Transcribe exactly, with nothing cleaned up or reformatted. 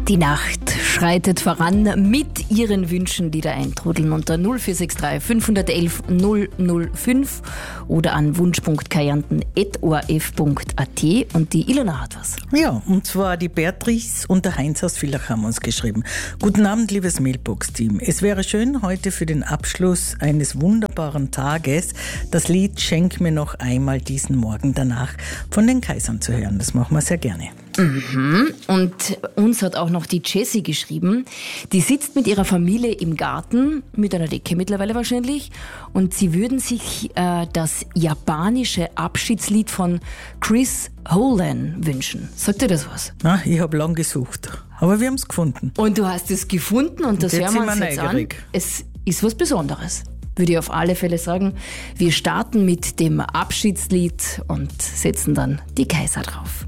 Die Nacht schreitet voran mit Ihren Wünschen, die da eintrudeln unter null vier sechs drei fünf eins eins null null fünf oder an wunsch punkt kajanten at o r f punkt a t. Und die Ilona hat was. Ja, und zwar die Beatrice und der Heinz aus Villach haben uns geschrieben. Guten Abend, liebes Mailbox-Team. Es wäre schön, heute für den Abschluss eines wunderbaren Tages das Lied Schenk mir noch einmal diesen Morgen danach von den Kaisern zu hören. Das machen wir sehr gerne. Mhm. Und uns hat auch noch die Jessie geschrieben. Die sitzt mit ihrer Familie im Garten, mit einer Decke mittlerweile wahrscheinlich, und sie würden sich äh, das japanische Abschiedslied von Chris Holan wünschen. Sagt dir das was? Na, ich habe lang gesucht, aber wir haben es gefunden. Und du hast es gefunden und das Und jetzt hören wir uns sind wir jetzt neugierig. an. Es ist was Besonderes, würde ich auf alle Fälle sagen. Wir starten mit dem Abschiedslied und setzen dann die Kaiser drauf.